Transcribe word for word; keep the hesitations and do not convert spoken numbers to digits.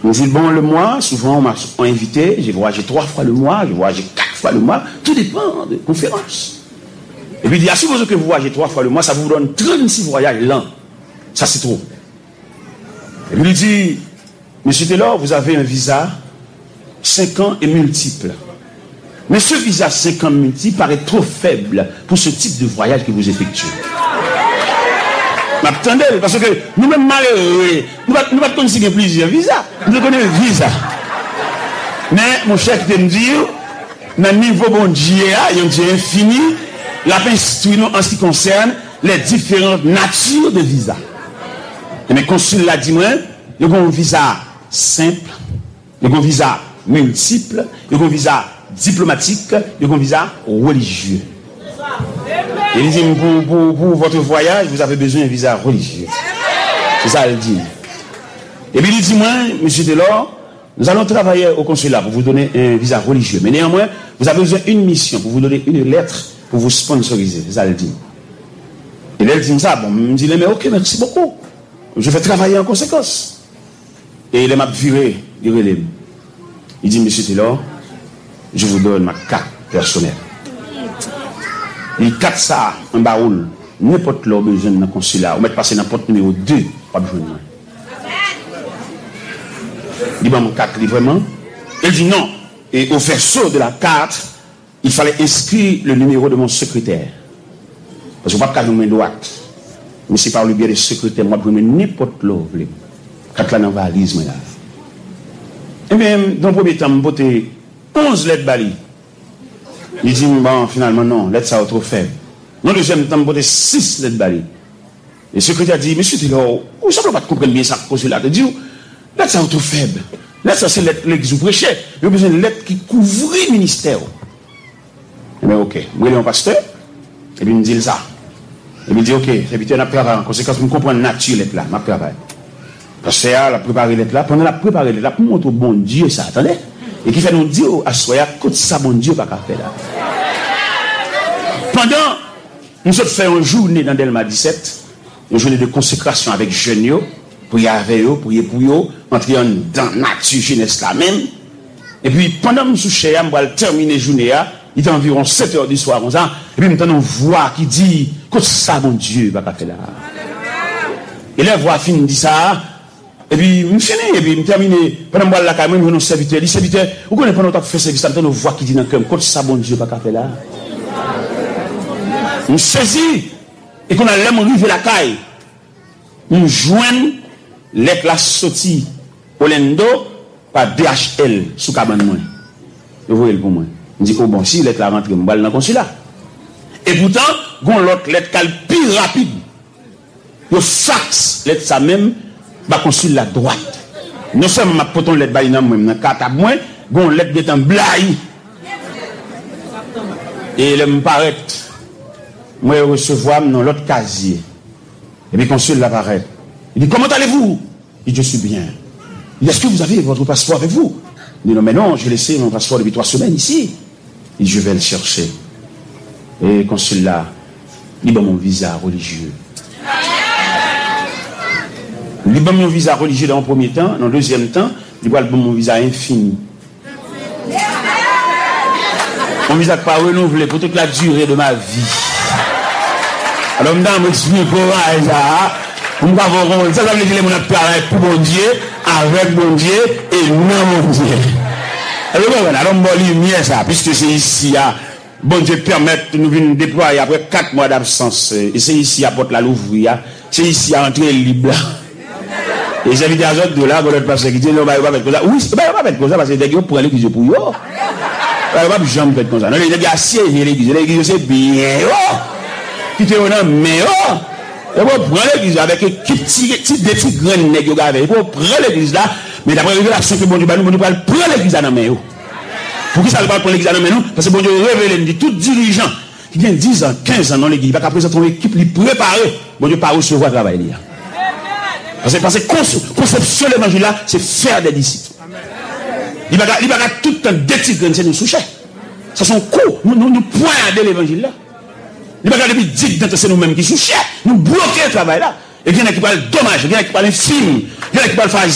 On dit, bon, le mois, souvent, on m'a invité, j'ai voyagé trois fois le mois, j'ai voyagé quatre fois le mois, tout dépend de conférences. Et puis il dit, ah, supposons que vous voyagez trois fois le mois, ça vous donne trente-six voyages l'an. Ça, c'est trop. Et puis il dit, monsieur Taylor, vous avez un visa cinq ans et multiple. Mais ce visa cinq ans multiple paraît trop faible pour ce type de voyage que vous effectuez. M'attendez, parce que nous-mêmes malheureux, nous ne pas connaître plusieurs visas. Nous connaissons un visa. Mais mon cher qui me dit, dans le niveau bon Dieu, il y a un Dieu infini, la paix instruit nous en ce qui concerne les différentes natures de visa. Et mes consuls l'a dit moi, il y a un visa simple, il y a un visa multiple, il y a un visa diplomatique, il y a un visa religieux. Et il dit, pour, pour, pour votre voyage, vous avez besoin d'un visa religieux. C'est ça, il dit. Et puis il dit, moi, monsieur Taylor, nous allons travailler au consulat pour vous donner un visa religieux. Mais néanmoins, vous avez besoin d'une mission pour vous donner une lettre pour vous sponsoriser. C'est ça, il dit. Et là, il dit ça, bon, il me dit, mais ok, merci beaucoup. Je vais travailler en conséquence. Et il m'a viré, il relève. Il dit, monsieur Taylor, je vous donne ma carte personnelle. Il carte ça en baoul. N'importe l'heure besoin dans le consulat. On met passer dans la porte numéro deux. Pas besoin de moi. Il m'a mon carte vraiment. Il dit non. Et au verso de la carte, il fallait inscrire le numéro de mon secrétaire. Parce que je ne peux pas faire une main droite. Mais c'est par le biais du secrétaire, moi, je peux n'importe l'heure. Carte là dans la valise. Et bien, dans le premier temps, je vais onze lettres bali. Il dit, bon, finalement, non, lettres ça est trop faible. Dans le deuxième temps, je vais six lettres bali. Le secrétaire dit, monsieur Taylor, vous ne pas comprendre bien ça, parce que là, il dit, lettres ça est trop faible. Lettres ça, c'est lettres que vous prêchez. Il y a besoin de lettres qui couvrent le ministère. Eh bien, ok, vous voyez un pasteur, et puis il me dit ça. Et puis il dit, ok, c'est vite, on a préparé en conséquence, vous comprenez la nature, lettres là, on a préparé. Parce que là, la préparé lettres là, pendant la préparé lettres là, pour montrer au bon Dieu ça, attendez. Et qui fait nous dire à soya, côté ça, bon Dieu, pas qu'à faire là. Pendant, nous sommes fait une journée dans Delma dix-sept, une journée de consécration avec jeunes, pour y avec eux, pour y pour eux, entrer dans la nature jeunesse là même. Et puis, pendant que nous sommes chez eux, nous terminer la journée, il est environ sept heures du soir, et puis nous avons une voix qui dit, côté ça, bon Dieu, pas qu'à faire là. Et la voix fin dit ça, et puis, je finis, et puis, je termine, pendant que je suis là, je suis serviteur, les serviteurs, vous connaissez pendant que je fais service, je une voix qui dit dans le cœur, quand ça, bon Dieu, pas qu'à faire là. Je saisis, et qu'on a l'air arrivé la caille, je joigne l'être la sortie au Lendo par D H L sous cabane moi. Vous voyez pour moi. Je dis, oh bon, si l'être la rentre, je vais dans le consulat. Et pourtant, on l'autre lettre qui est plus rapide. Je fax l'être ça même. Bah consul la droite. Non seulement ma poton lettre baï nan moi, dans carte à moi, gon lettre de temps blaye. Et il me paraît, moi recevoir dans l'autre casier. Et puis consul l'apparaît. Il dit, comment allez-vous? Il dit, je suis bien. Il dit, est-ce que vous avez votre passeport avec vous? Il dit, non, mais non, j'ai laissé mon passeport depuis trois semaines ici. Il dit, je vais le chercher. Et consul là, il dit, mon visa religieux. Il donne mon visa religieux dans le premier temps, dans le deuxième temps, il donne mon visa infini. Mon visa pas renouvelé pour toute la durée de ma vie. Alors, madame, je suis pour ça. On va voir, ça veut dire que mon travail pour mon Dieu, avec mon Dieu et non mon Dieu. Alors, alors, on va lumière ça, puisque c'est ici, bon Dieu permet de nous venir déployer après quatre mois d'absence. Et c'est ici à Porte la Louvre, c'est ici à entrer libre. Et j'ai invité à d'autres de là, pour l'autre pasteur qui dit, non, bah, il va mettre comme ça. Oui, bah, il va mettre comme ça, parce que les gens pour l'église pour eux. Il va pas jamais faire comme ça. Non, les gens assiégent l'église. L'église, c'est bien, oh! Qui te donne, mais oh! Il faut prendre l'église avec un petit, petit, des petits grains de nègres avec. Il faut prendre l'église là, mais d'après la révélation que bon Dieu, nous allons prendre l'église à la main. Pour qui ça ne va pas prendre l'église à la main, parce que bon Dieu révèle, dit, tout dirigeant qui vient dix ans, quinze ans dans l'église, il va présenter une équipe, il préparer. Bon Dieu, pas recevoir travail. Parce que conception de l'évangile là, c'est faire des disciples. Il va tout le temps détigrer, c'est nous soucher. Ça sont cours, nous nous poignons l'évangile là. Il va depuis dix ans, c'est nous-mêmes qui souchons. Nous bloquons le travail là. Et il y en a qui parlent dommage, il y en a qui parlent infime, il y en a qui parlent